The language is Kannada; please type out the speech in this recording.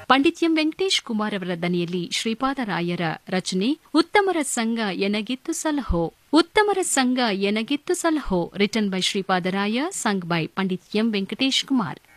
ಪಂಡಿತ್ ಎಂ ವೆಂಕಟೇಶ್ ಕುಮಾರ್ ಅವರ ದನಿಯಲ್ಲಿ ಶ್ರೀಪಾದರಾಯರ ರಚನೆ ಉತ್ತಮರ ಸಂಗ ಎನಗಿತ್ತು ಸಲಹೋ. ಉತ್ತಮರ ಸಂಗ ಎನಗಿತ್ತು ಸಲಹೋ written by Sripadaraya, sung by Pandit M Venkatesh Kumar.